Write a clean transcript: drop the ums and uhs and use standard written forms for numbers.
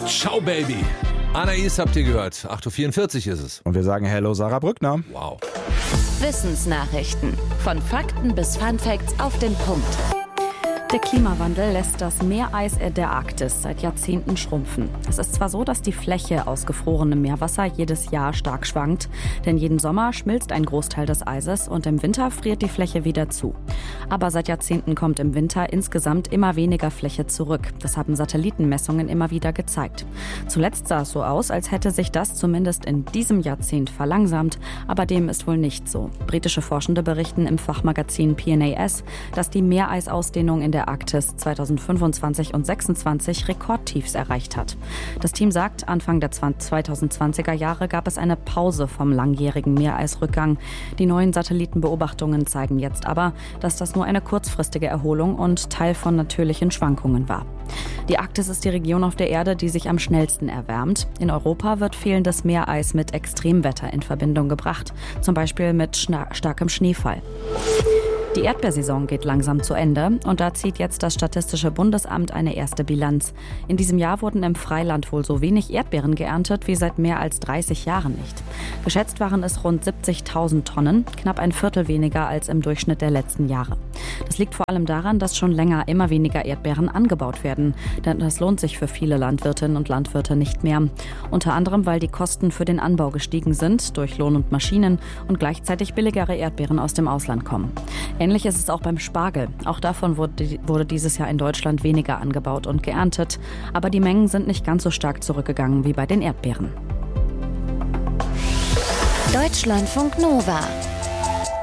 Ciao, Baby. Anais habt ihr gehört. 8.44 Uhr ist es. Und wir sagen Hello, Sarah Brückner. Wow. Wissensnachrichten. Von Fakten bis Funfacts auf den Punkt. Der Klimawandel lässt das Meereis der Arktis seit Jahrzehnten schrumpfen. Es ist zwar so, dass die Fläche aus gefrorenem Meerwasser jedes Jahr stark schwankt, denn jeden Sommer schmilzt ein Großteil des Eises und im Winter friert die Fläche wieder zu. Aber seit Jahrzehnten kommt im Winter insgesamt immer weniger Fläche zurück. Das haben Satellitenmessungen immer wieder gezeigt. Zuletzt sah es so aus, als hätte sich das zumindest in diesem Jahrzehnt verlangsamt, aber dem ist wohl nicht so. Britische Forschende berichten im Fachmagazin PNAS, dass die Meereisausdehnung in der Arktis 2025 und 2026 Rekordtiefs erreicht hat. Das Team sagt, Anfang der 2020er Jahre gab es eine Pause vom langjährigen Meereisrückgang. Die neuen Satellitenbeobachtungen zeigen jetzt aber, dass das nur eine kurzfristige Erholung und Teil von natürlichen Schwankungen war. Die Arktis ist die Region auf der Erde, die sich am schnellsten erwärmt. In Europa wird fehlendes Meereis mit Extremwetter in Verbindung gebracht, zum Beispiel mit starkem Schneefall. Die Erdbeersaison geht langsam zu Ende und da zieht jetzt das Statistische Bundesamt eine erste Bilanz. In diesem Jahr wurden im Freiland wohl so wenig Erdbeeren geerntet wie seit mehr als 30 Jahren nicht. Geschätzt waren es rund 70.000 Tonnen, knapp ein Viertel weniger als im Durchschnitt der letzten Jahre. Das liegt vor allem daran, dass schon länger immer weniger Erdbeeren angebaut werden, denn das lohnt sich für viele Landwirtinnen und Landwirte nicht mehr. Unter anderem, weil die Kosten für den Anbau gestiegen sind durch Lohn und Maschinen und gleichzeitig billigere Erdbeeren aus dem Ausland kommen. Ähnlich ist es auch beim Spargel. Auch davon wurde dieses Jahr in Deutschland weniger angebaut und geerntet. Aber die Mengen sind nicht ganz so stark zurückgegangen wie bei den Erdbeeren. Deutschlandfunk Nova.